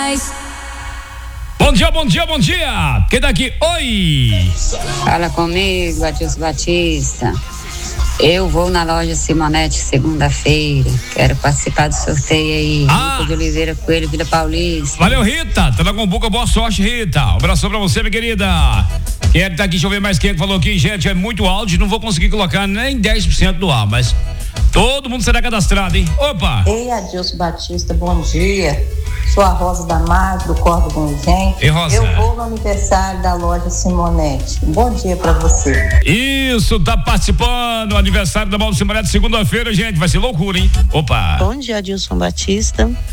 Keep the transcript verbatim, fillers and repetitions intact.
mais. Bom dia, bom dia, bom dia. Quem tá aqui? Oi. Fala comigo, Adilson Batista. Eu vou na loja Simonete segunda-feira. Quero participar do sorteio aí. Ah. Rita de Oliveira Coelho, Vila Paulista. Valeu, Rita. Tá na Combuca, boa sorte, Rita. Um abraço pra você, minha querida. Quem é que tá aqui? Deixa eu ver mais quem é que falou aqui. Gente, é muito áudio, não vou conseguir colocar nem dez por cento do ar, mas todo mundo será cadastrado, hein? Opa! Ei, Adilson Batista, bom dia. Sou a Rosa Damasio, do Corvo do Engenho. Ei, Rosa. Eu vou no aniversário da loja Simonete. Bom dia pra você. Isso, tá participando. Aniversário da loja Simonete, segunda-feira, gente. Vai ser loucura, hein? Opa! Bom dia, Adilson Batista.